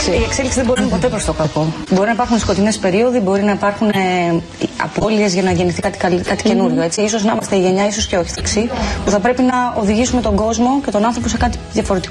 εξέλιξη. Η εξέλιξη δεν μπορεί να είναι ποτέ προς το κακό. Μπορεί να υπάρχουν σκοτεινές περίοδοι, μπορεί να υπάρχουν απώλειες για να γεννηθεί κάτι καινούριο. Έτσι. Ίσως να είμαστε η γενιά, ίσως και όχι, που θα πρέπει να οδηγήσουμε τον κόσμο και τον άνθρωπο σε κάτι διαφορετικό.